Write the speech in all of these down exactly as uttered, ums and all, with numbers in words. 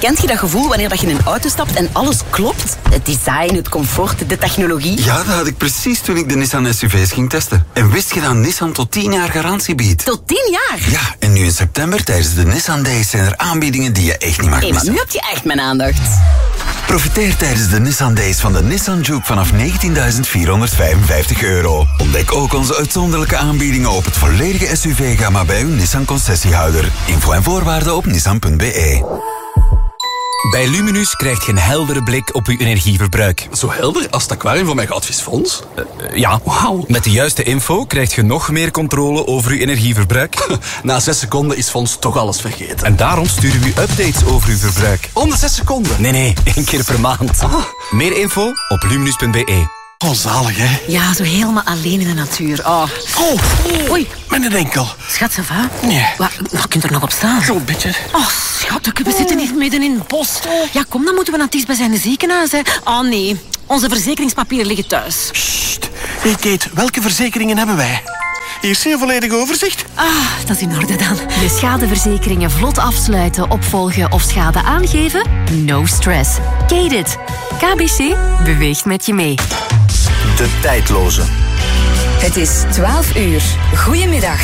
Kent je dat gevoel wanneer dat je in een auto stapt en alles klopt? Het design, het comfort, de technologie. Ja, dat had ik precies toen ik de Nissan S U V's ging testen. En wist je dat Nissan tot tien jaar garantie biedt? Tot tien jaar? Ja, en nu in september tijdens de Nissan Days zijn er aanbiedingen die je echt niet mag Hé, missen. maar nu heb je echt mijn aandacht. Profiteer tijdens de Nissan Days van de Nissan Juke vanaf negentienduizend vierhonderdvijfenvijftig euro. Ontdek ook onze uitzonderlijke aanbiedingen op het volledige S U V-gamma bij uw Nissan concessiehouder. Info en voorwaarden op nissan punt b e. Bij Luminus krijg je een heldere blik op uw energieverbruik. Zo helder als het aquarium van mijn goudvisfonds? Uh, ja. Wauw. Met de juiste info krijg je nog meer controle over uw energieverbruik. Na zes seconden is Fons toch alles vergeten. En daarom sturen we u updates over uw verbruik. Om de zes seconden? Nee, nee, één keer per maand. Ah. Meer info op luminus punt b e. Oh, zalig, hè? Ja, zo helemaal alleen in de natuur. Oh, Oh, oei. Mijn enkel. Schat, ça va? Nee. Wat, wat kunt er nog op staan? Zo'n beetje. Oh, schat, we zitten hier midden in het bos. Ja, kom, dan moeten we naar het dichtstbijzijnde ziekenhuis. Hè. Oh, nee. Onze verzekeringspapieren liggen thuis. Sst. Hey, Kate, welke verzekeringen hebben wij? Hier is een volledig overzicht. Ah, dat is in orde dan. Je schadeverzekeringen vlot afsluiten, opvolgen of schade aangeven? No stress. Kate it. K B C beweegt met je mee. De tijdloze. Het is twaalf uur. Goedemiddag.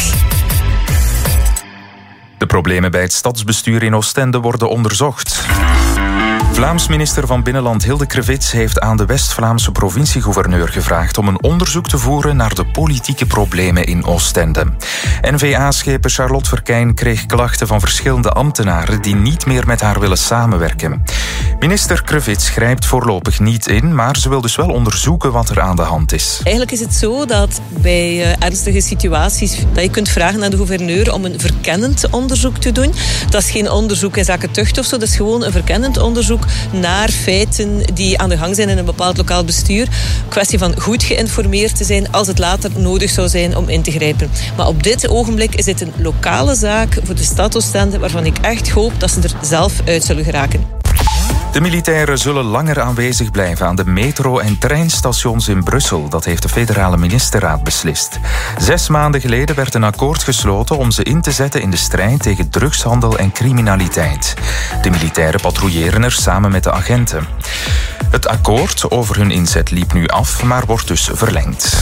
De problemen bij het stadsbestuur in Oostende worden onderzocht. Vlaams minister van Binnenland Hilde Krevits heeft aan de West-Vlaamse provinciegouverneur gevraagd om een onderzoek te voeren naar de politieke problemen in Oostende. N V A-schepen Charlotte Verkijn kreeg klachten van verschillende ambtenaren die niet meer met haar willen samenwerken. Minister Krevits grijpt voorlopig niet in, maar ze wil dus wel onderzoeken wat er aan de hand is. Eigenlijk is het zo dat bij uh, ernstige situaties dat je kunt vragen aan de gouverneur om een verkennend onderzoek te doen. Dat is geen onderzoek in zaken tucht of zo, dat is gewoon een verkennend onderzoek naar feiten die aan de gang zijn in een bepaald lokaal bestuur. Kwestie van goed geïnformeerd te zijn als het later nodig zou zijn om in te grijpen. Maar op dit ogenblik is dit een lokale zaak voor de stad Oostende waarvan ik echt hoop dat ze er zelf uit zullen geraken. De militairen zullen langer aanwezig blijven aan de metro- en treinstations in Brussel. Dat heeft de federale ministerraad beslist. Zes maanden geleden werd een akkoord gesloten om ze in te zetten in de strijd tegen drugshandel en criminaliteit. De militairen patrouilleren er samen met de agenten. Het akkoord over hun inzet liep nu af, maar wordt dus verlengd.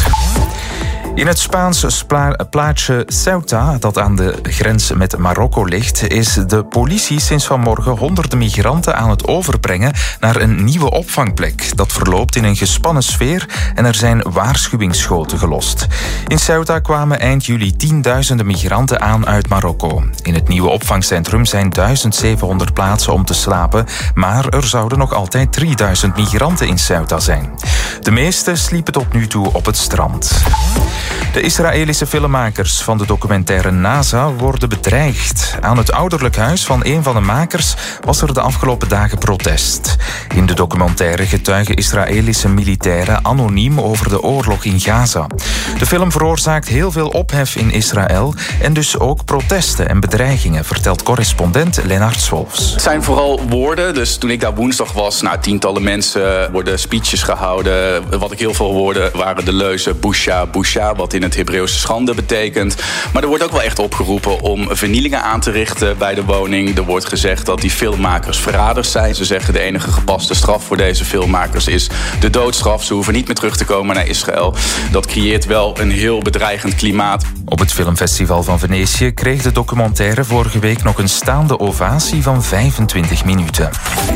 In het Spaanse spla- plaatsje Ceuta, dat aan de grens met Marokko ligt, is de politie sinds vanmorgen honderden migranten aan het overbrengen naar een nieuwe opvangplek. Dat verloopt in een gespannen sfeer en er zijn waarschuwingsschoten gelost. In Ceuta kwamen eind juli tienduizenden migranten aan uit Marokko. In het nieuwe opvangcentrum zijn duizend zevenhonderd plaatsen om te slapen, maar er zouden nog altijd drieduizend migranten in Ceuta zijn. De meeste sliepen tot nu toe op het strand. De Israëlische filmmakers van de documentaire NASA worden bedreigd. Aan het ouderlijk huis van een van de makers was er de afgelopen dagen protest. In de documentaire getuigen Israëlische militairen anoniem over de oorlog in Gaza. De film veroorzaakt heel veel ophef in Israël en dus ook protesten en bedreigingen, vertelt correspondent Lennart Swolfs. Het zijn vooral woorden, dus toen ik daar woensdag was, nou, tientallen mensen worden speeches gehouden. Wat ik heel veel hoorde waren de leuzen Busha, Busha, wat in het Hebreeuwse schande betekent. Maar er wordt ook wel echt opgeroepen om vernielingen aan te richten bij de woning. Er wordt gezegd dat die filmmakers verraders zijn. Ze zeggen de enige gepaste straf voor deze filmmakers is de doodstraf. Ze hoeven niet meer terug te komen naar Israël. Dat creëert wel een heel bedreigend klimaat. Op het filmfestival van Venetië kreeg de documentaire vorige week nog een staande ovatie van vijfentwintig minuten.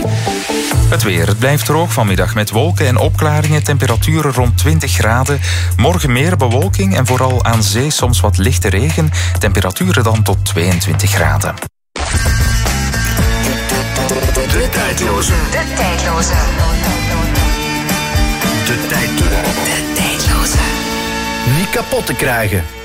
Het weer. Het blijft droog vanmiddag met wolken en opklaringen. Temperaturen rond twintig graden. Morgen meer bewolking en vooral aan zee soms wat lichte regen. Temperaturen dan tot tweeëntwintig graden. De tijdloze. De tijdloze. De tijdloze. De tijdloze. Niet kapot te krijgen.